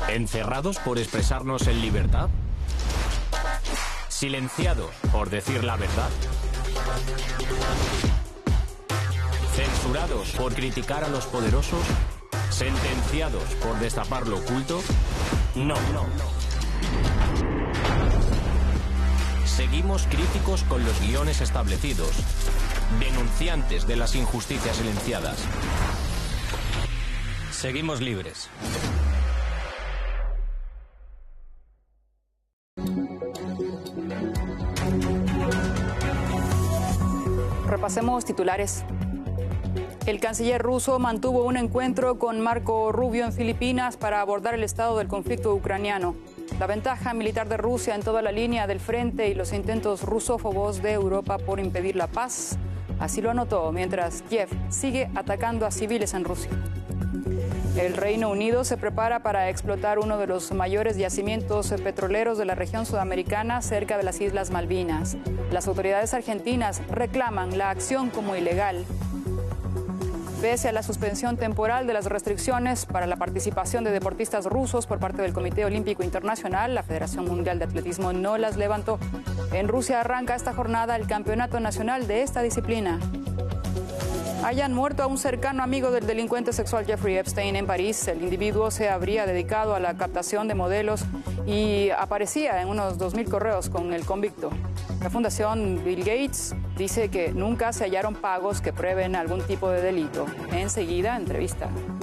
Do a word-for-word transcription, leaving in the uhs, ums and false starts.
¿Encerrados por expresarnos en libertad? ¿Silenciados por decir la verdad? ¿Censurados por criticar a los poderosos? ¿Sentenciados por destapar lo oculto? No, no. Seguimos críticos con los guiones establecidos, denunciantes de las injusticias silenciadas. Seguimos libres. Repasemos titulares. El canciller ruso mantuvo un encuentro con Marco Rubio en Filipinas para abordar el estado del conflicto ucraniano, la ventaja militar de Rusia en toda la línea del frente y los intentos rusófobos de Europa por impedir la paz. Así lo anotó, mientras Kiev sigue atacando a civiles en Rusia. El Reino Unido se prepara para explotar uno de los mayores yacimientos petroleros de la región sudamericana cerca de las Islas Malvinas. Las autoridades argentinas reclaman la acción como ilegal. Pese a la suspensión temporal de las restricciones para la participación de deportistas rusos por parte del Comité Olímpico Internacional, la Federación Mundial de Atletismo no las levantó. En Rusia arranca esta jornada el campeonato nacional de esta disciplina. Hayan muerto a un cercano amigo del delincuente sexual Jeffrey Epstein en París. El individuo se habría dedicado a la captación de modelos y aparecía en unos dos mil correos con el convicto. La Fundación Bill Gates dice que nunca se hallaron pagos que prueben algún tipo de delito. Enseguida, entrevista.